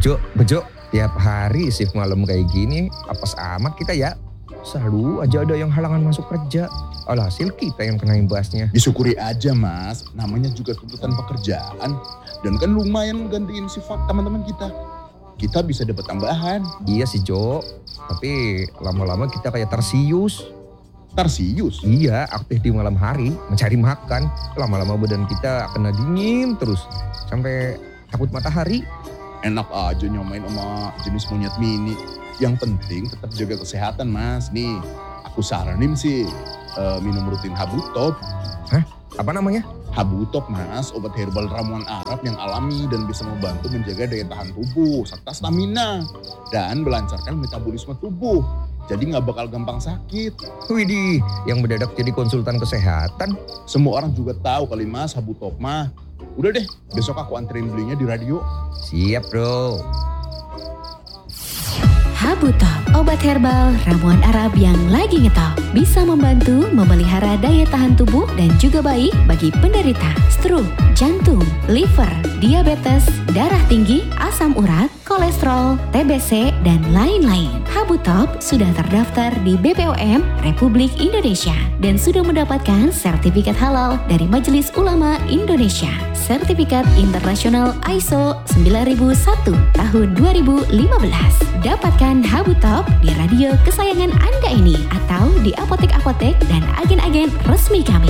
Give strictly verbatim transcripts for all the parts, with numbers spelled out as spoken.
Bejo, bejo, tiap hari shift malam kayak gini, apes amat kita ya. Selalu aja ada yang halangan masuk kerja. Alhasil kita yang kena imbasnya. Disyukuri aja mas, namanya juga tuntutan pekerjaan. Dan kan lumayan gantiin sifat teman-teman kita. Kita bisa dapat tambahan. Iya sih Jo, tapi lama-lama kita kayak Tarsius. Tarsius? Iya, aktif di malam hari, mencari makan. Lama-lama badan kita kena dingin terus, sampai takut matahari. Enak aja nyomain sama jenis monyet mini. Yang penting tetap jaga kesehatan mas. Nih, aku saranin sih uh, minum rutin Habutop. Hah? Apa namanya? Habutop mas, obat herbal ramuan Arab yang alami dan bisa membantu menjaga daya tahan tubuh serta stamina. Dan melancarkan metabolisme tubuh. Jadi gak bakal gampang sakit. Widih, yang mendadak jadi konsultan kesehatan. Semua orang juga tahu kali mas Habutop mah. Udah deh, besok aku anterin belinya di radio. Siap bro. Habutop, obat herbal ramuan Arab yang lagi ngetop. Bisa membantu memelihara daya tahan tubuh dan juga baik bagi penderita stroke, jantung, liver, diabetes, darah tinggi, asam urat, kolesterol, T B C, dan lain-lain. Habutop sudah terdaftar di B P O M Republik Indonesia dan sudah mendapatkan sertifikat halal dari Majelis Ulama Indonesia. Sertifikat internasional I S O sembilan ribu satu tahun dua ribu lima belas. Dapatkan Habutop di radio kesayangan Anda ini atau di apotek-apotek dan agen-agen resmi kami.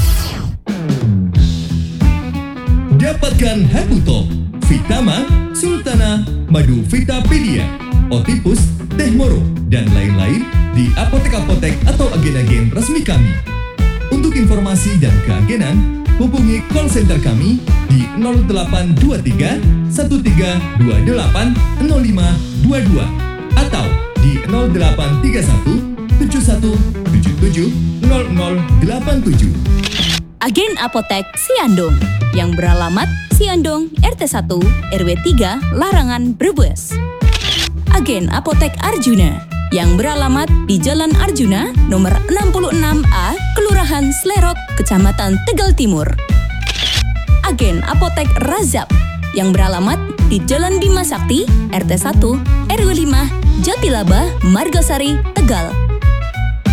Dapatkan Habutop, Vitama, Sultana, Madu Vitapedia, Otipus, Teh Moro, dan lain-lain di apotek-apotek atau agen-agen resmi kami. Untuk informasi dan keagenan, hubungi call center kami di nol delapan dua tiga satu tiga dua delapan nol lima dua dua atau di nol delapan tiga satu tujuh satu tujuh tujuh nol nol delapan tujuh. Agen Apotek Siandong yang beralamat Siandong R T satu R W tiga Larangan Brebes. Agen Apotek Arjuna yang beralamat di Jalan Arjuna nomor enam puluh enam A, Kelurahan Slerok, Kecamatan Tegal Timur. Agen Apotek Razab yang beralamat di Jalan Bima Sakti R T satu R W lima Jatilaba, Margasari, Tegal.